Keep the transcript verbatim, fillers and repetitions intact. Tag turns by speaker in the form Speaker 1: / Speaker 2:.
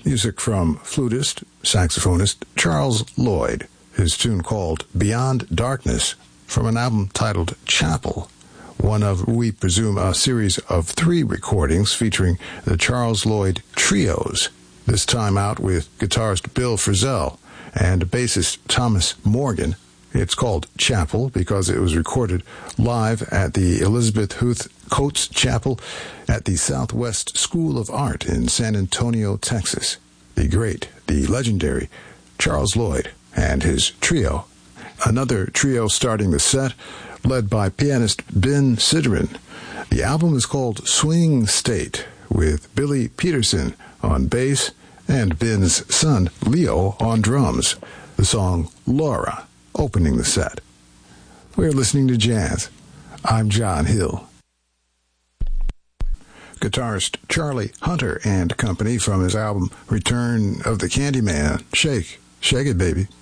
Speaker 1: Music from flutist, saxophonist Charles Lloyd, his tune called Beyond Darkness, from an album titled Chapel, one of, we presume, a series of three recordings featuring the Charles Lloyd Trios, this time out with guitarist Bill Frisell and bassist Thomas Morgan. It's called Chapel because it was recorded live at the Elizabeth Huth Coates Chapel at the Southwest School of Art in San Antonio, Texas. The great, the legendary Charles Lloyd and his trio. Another trio starting the set, led by pianist Ben Sidran. The album is called Swing State, with Billy Peterson on bass and Ben's son Leo on drums. The song Laura opening the set. We're listening to jazz. I'm John Hill. Guitarist Charlie Hunter and Company from his album Return of the Candyman. Shake, shake it, baby.